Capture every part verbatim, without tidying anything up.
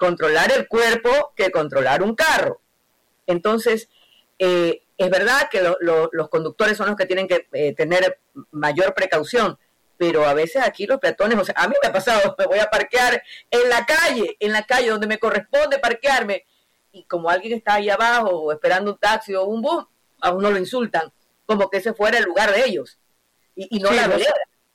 controlar el cuerpo que controlar un carro. Entonces, eh, es verdad que lo, lo, los conductores son los que tienen que eh, tener mayor precaución, pero a veces aquí los peatones, o sea, a mí me ha pasado, me voy a parquear en la calle, en la calle donde me corresponde parquearme, y como alguien está ahí abajo o esperando un taxi o un bus, a uno lo insultan, como que ese fuera el lugar de ellos, y, y no sí, la vereda.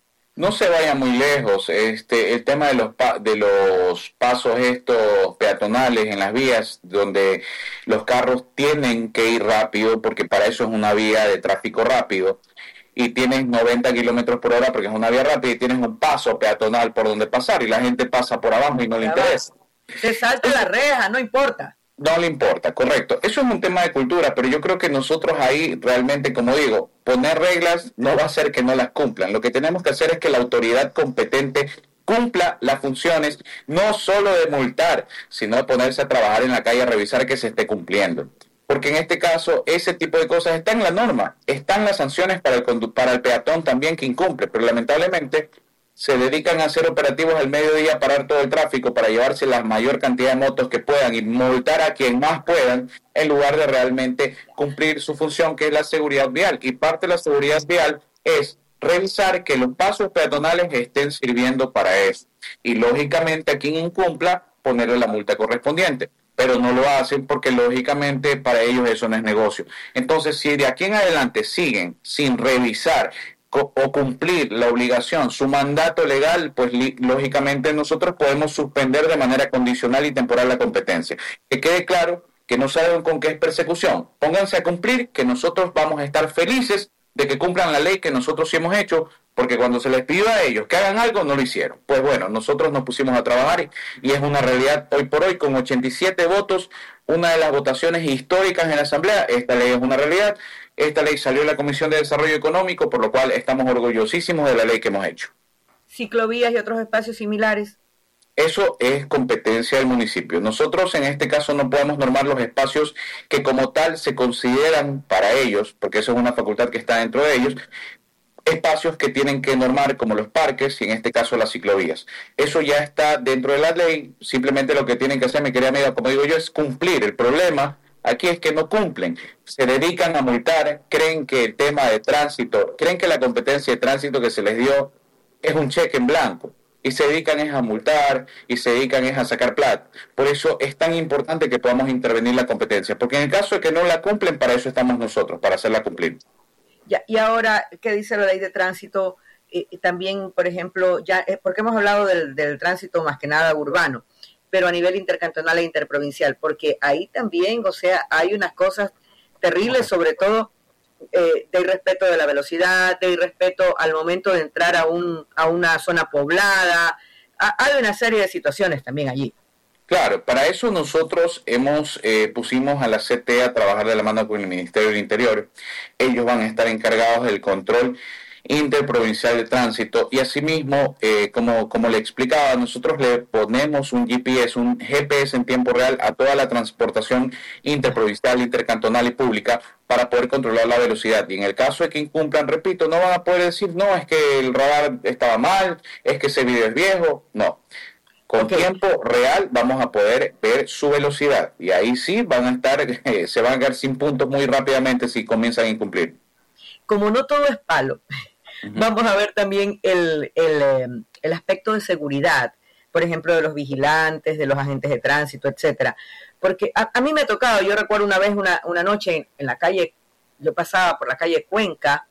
No se vaya muy lejos, este, el tema de los pa de los pasos estos peatonales en las vías, donde los carros tienen que ir rápido, porque para eso es una vía de tráfico rápido, y tienes noventa kilómetros por hora porque es una vía rápida, y tienes un paso peatonal por donde pasar, y la gente pasa por abajo y no le interesa. Se salta la reja, no importa. No le importa, correcto. Eso es un tema de cultura, pero yo creo que nosotros ahí realmente, como digo, poner reglas no va a hacer que no las cumplan. Lo que tenemos que hacer es que la autoridad competente cumpla las funciones, no solo de multar, sino de ponerse a trabajar en la calle a revisar que se esté cumpliendo. Porque en este caso, ese tipo de cosas está en la norma, están las sanciones para el, para el peatón también que incumple, pero lamentablemente se dedican a hacer operativos al mediodía, parar todo el tráfico para llevarse la mayor cantidad de motos que puedan y multar a quien más puedan, en lugar de realmente cumplir su función, que es la seguridad vial. Y parte de la seguridad vial es revisar que los pasos peatonales estén sirviendo para eso. Y lógicamente a quien incumpla, ponerle la multa correspondiente. Pero no lo hacen porque lógicamente para ellos eso no es negocio. Entonces, si de aquí en adelante siguen sin revisar o cumplir la obligación, su mandato legal, pues lógicamente nosotros podemos suspender de manera condicional y temporal la competencia. Que quede claro que no saben con qué es persecución. Pónganse a cumplir, que nosotros vamos a estar felices de que cumplan la ley que nosotros sí hemos hecho, porque cuando se les pidió a ellos que hagan algo, no lo hicieron. Pues bueno, nosotros nos pusimos a trabajar y, y es una realidad hoy por hoy, con ochenta y siete votos, una de las votaciones históricas en la Asamblea. Esta ley es una realidad. Esta ley salió en la Comisión de Desarrollo Económico, por lo cual estamos orgullosísimos de la ley que hemos hecho. Ciclovías y otros espacios similares. Eso es competencia del municipio. Nosotros en este caso no podemos normar los espacios que como tal se consideran para ellos, porque eso es una facultad que está dentro de ellos, espacios que tienen que normar como los parques y en este caso las ciclovías. Eso ya está dentro de la ley, simplemente lo que tienen que hacer, mi querida amiga, como digo yo, es cumplir. El problema aquí es que no cumplen, se dedican a multar, creen que el tema de tránsito, creen que la competencia de tránsito que se les dio es un cheque en blanco, y se dedican es a multar, y se dedican es a sacar plata. Por eso es tan importante que podamos intervenir la competencia, porque en el caso de que no la cumplen, para eso estamos nosotros, para hacerla cumplir. Ya, y ahora, ¿qué dice la ley de tránsito? Eh, también, por ejemplo, ya eh, porque hemos hablado del, del tránsito más que nada urbano, pero a nivel intercantonal e interprovincial, porque ahí también, o sea, hay unas cosas terribles, sobre todo eh, de irrespeto de la velocidad, de irrespeto al momento de entrar a, un, a una zona poblada. Ah, hay una serie de situaciones también allí. Claro, para eso nosotros hemos eh, pusimos a la C T a trabajar de la mano con el Ministerio del Interior. Ellos van a estar encargados del control interprovincial de tránsito y asimismo, eh, como, como le explicaba, nosotros le ponemos un G P S, un G P S en tiempo real a toda la transportación interprovincial, intercantonal y pública para poder controlar la velocidad. Y en el caso de que incumplan, repito, no van a poder decir, no, es que el radar estaba mal, es que ese video es viejo, no. Con okay. tiempo real vamos a poder ver su velocidad y ahí sí van a estar, eh, se van a quedar sin puntos muy rápidamente si comienzan a incumplir. Como no todo es palo, uh-huh. vamos a ver también el, el, el aspecto de seguridad, por ejemplo, de los vigilantes, de los agentes de tránsito, etcétera. Porque a, a mí me ha tocado, yo recuerdo una vez, una, una noche en, en la calle, yo pasaba por la calle Cuenca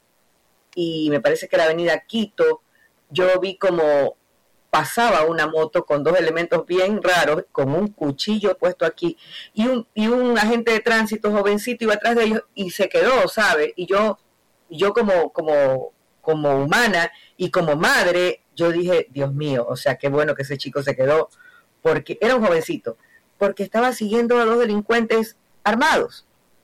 y me parece que la avenida Quito, yo vi como pasaba una moto con dos elementos bien raros, con un cuchillo puesto aquí, y un, y un agente de tránsito jovencito iba atrás de ellos y se quedó, ¿sabe? Y yo, yo como, como, como humana y como madre, yo dije, Dios mío, o sea, qué bueno que ese chico se quedó, porque era un jovencito, porque estaba siguiendo a dos delincuentes armados.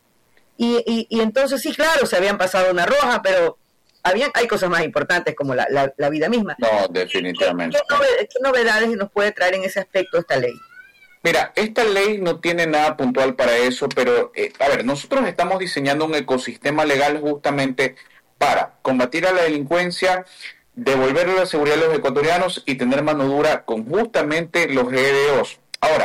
Y, y, y entonces, sí, claro, se habían pasado una roja, pero habían, hay cosas más importantes como la, la, la vida misma. No, definitivamente. ¿Qué, qué, novedades, ¿Qué novedades nos puede traer en ese aspecto esta ley? Mira, esta ley no tiene nada puntual para eso, pero, eh, a ver, nosotros estamos diseñando un ecosistema legal justamente para combatir a la delincuencia, devolverle la seguridad a los ecuatorianos y tener mano dura con justamente los G D Os. Ahora, ¿qué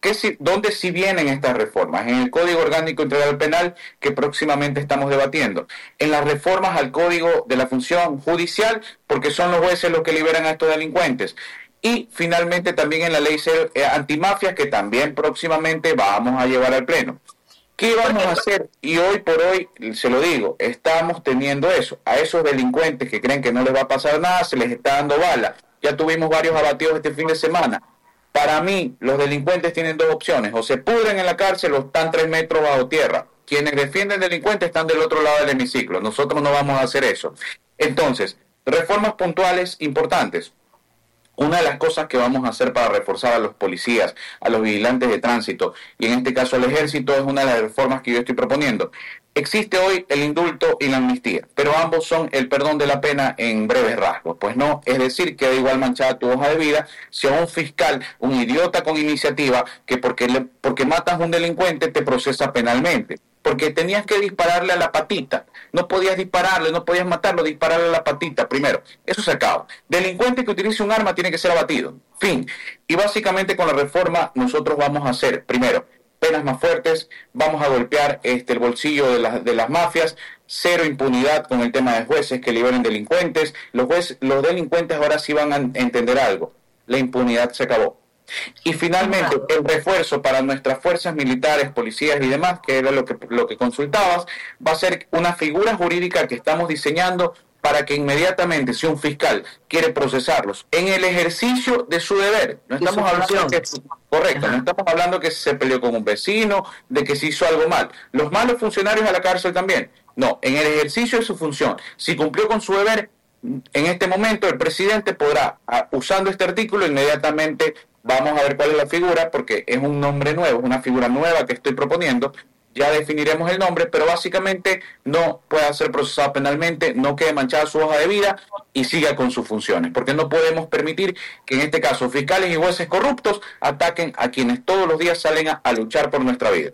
¿qué si, ¿dónde sí vienen estas reformas? En el Código Orgánico Integral Penal que próximamente estamos debatiendo, en las reformas al Código de la Función Judicial, porque son los jueces los que liberan a estos delincuentes, y finalmente también en la ley antimafias que también próximamente vamos a llevar al Pleno. ¿Qué vamos a hacer? Y hoy por hoy, se lo digo, estamos teniendo eso. A esos delincuentes que creen que no les va a pasar nada, se les está dando bala. Ya tuvimos varios abatidos este fin de semana. Para mí, los delincuentes tienen dos opciones. O se pudren en la cárcel o están tres metros bajo tierra. Quienes defienden delincuentes están del otro lado del hemiciclo. Nosotros no vamos a hacer eso. Entonces, reformas puntuales importantes. Una de las cosas que vamos a hacer para reforzar a los policías, a los vigilantes de tránsito y en este caso al ejército es una de las reformas que yo estoy proponiendo. Existe hoy el indulto y la amnistía, pero ambos son el perdón de la pena en breves rasgos. Pues no, es decir, queda igual manchada tu hoja de vida si a un fiscal, un idiota con iniciativa, que porque, le, porque matas a un delincuente te procesa penalmente. Porque tenías que dispararle a la patita. No podías dispararle, no podías matarlo, dispararle a la patita primero. Eso se acaba. Delincuente que utilice un arma tiene que ser abatido. Fin. Y básicamente con la reforma nosotros vamos a hacer, primero, penas más fuertes, vamos a golpear este, el bolsillo de, la, de las mafias, cero impunidad con el tema de jueces que liberen delincuentes. Los, jueces, los delincuentes ahora sí van a entender algo. La impunidad se acabó. Y finalmente, el refuerzo para nuestras fuerzas militares, policías y demás, que era lo que, lo que consultabas, va a ser una figura jurídica que estamos diseñando para que inmediatamente, si un fiscal quiere procesarlos en el ejercicio de su deber, no estamos hablando de que, correcto, Ajá. no estamos hablando que se peleó con un vecino, de que se hizo algo mal. Los malos funcionarios a la cárcel también. No, en el ejercicio de su función, si cumplió con su deber, en este momento el presidente podrá, usando este artículo, inmediatamente vamos a ver cuál es la figura, porque es un nombre nuevo, es una figura nueva que estoy proponiendo, ya definiremos el nombre, pero básicamente no pueda ser procesado penalmente, no quede manchada su hoja de vida y siga con sus funciones, porque no podemos permitir que en este caso fiscales y jueces corruptos ataquen a quienes todos los días salen a, a luchar por nuestra vida.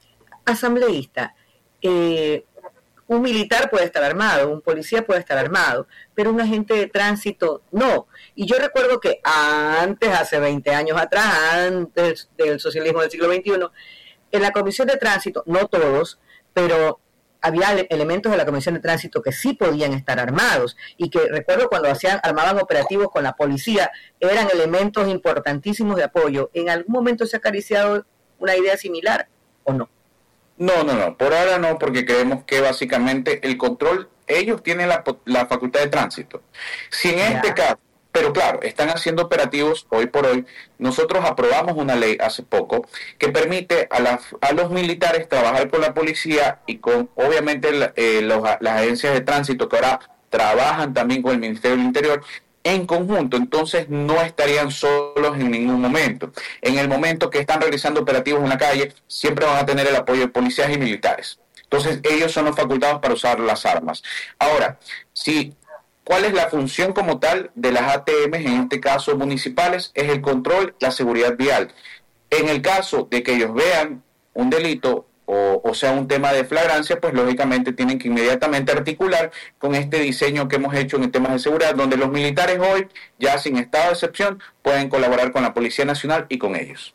Asambleísta, eh, un militar puede estar armado, un policía puede estar armado, pero un agente de tránsito no. Y yo recuerdo que antes, hace veinte años atrás, antes del socialismo del siglo veintiuno, en la Comisión de Tránsito, no todos, pero había elementos de la Comisión de Tránsito que sí podían estar armados y que recuerdo cuando hacían armaban operativos con la policía, eran elementos importantísimos de apoyo. ¿En algún momento se ha acariciado una idea similar o no? No, no, no, por ahora no, porque creemos que básicamente el control, ellos tienen la, la facultad de tránsito. Si en ya. este caso, pero claro, están haciendo operativos hoy por hoy, nosotros aprobamos una ley hace poco que permite a, la, a los militares trabajar con la policía y con, obviamente, la, eh, los, las agencias de tránsito que ahora trabajan también con el Ministerio del Interior, en conjunto, entonces no estarían solos en ningún momento. En el momento que están realizando operativos en la calle, siempre van a tener el apoyo de policías y militares. Entonces, ellos son los facultados para usar las armas. Ahora, si, ¿cuál es la función como tal de las A T Ms, en este caso municipales? Es el control, la seguridad vial. En el caso de que ellos vean un delito, O, o sea, un tema de flagrancia, pues lógicamente tienen que inmediatamente articular con este diseño que hemos hecho en temas de seguridad, donde los militares hoy, ya sin estado de excepción, pueden colaborar con la Policía Nacional y con ellos.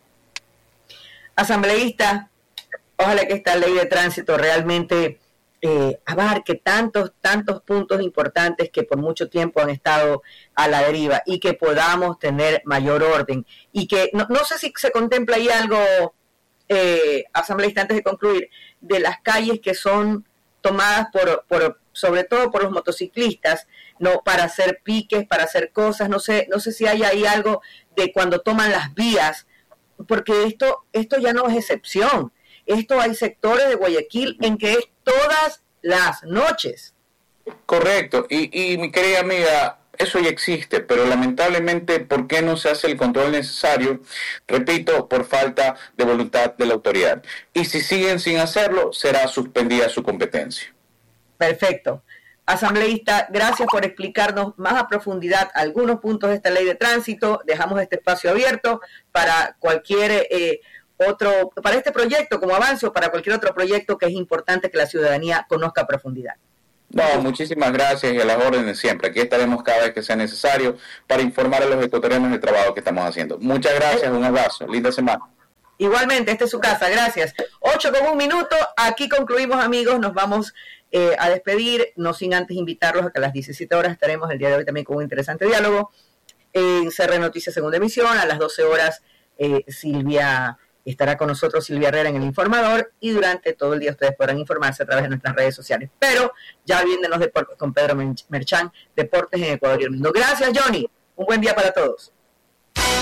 Asambleísta, ojalá que esta ley de tránsito realmente eh, abarque tantos, tantos puntos importantes que por mucho tiempo han estado a la deriva y que podamos tener mayor orden. Y que, no, no sé si se contempla ahí algo... Eh, asambleísta, antes de concluir, de las calles que son tomadas por, por sobre todo por los motociclistas, no para hacer piques, para hacer cosas, no sé, no sé si hay ahí algo de cuando toman las vías, porque esto, esto ya no es excepción, esto hay sectores de Guayaquil en que es todas las noches. Correcto, y, y mi querida amiga, eso ya existe, pero lamentablemente, ¿por qué no se hace el control necesario? Repito, por falta de voluntad de la autoridad. Y si siguen sin hacerlo, será suspendida su competencia. Perfecto. Asambleísta, gracias por explicarnos más a profundidad algunos puntos de esta ley de tránsito. Dejamos este espacio abierto para cualquier eh, otro, para este proyecto como avance o para cualquier otro proyecto que es importante que la ciudadanía conozca a profundidad. No, muchísimas gracias y a las órdenes siempre. Aquí estaremos cada vez que sea necesario para informar a los ecuatorianos del trabajo que estamos haciendo. Muchas gracias, un abrazo, linda semana. Igualmente, esta es su casa, gracias. Ocho con un minuto, aquí concluimos, amigos, nos vamos eh, a despedir, no sin antes invitarlos a que a las diecisiete horas estaremos el día de hoy también con un interesante diálogo en C R Noticias Segunda Emisión. A las doce horas eh, Silvia estará con nosotros, Silvia Herrera, en El Informador, y durante todo el día ustedes podrán informarse a través de nuestras redes sociales. Pero ya vienen los deportes con Pedro Merchán, Deportes en Ecuador y el Mundo. Gracias, Johnny, un buen día para todos.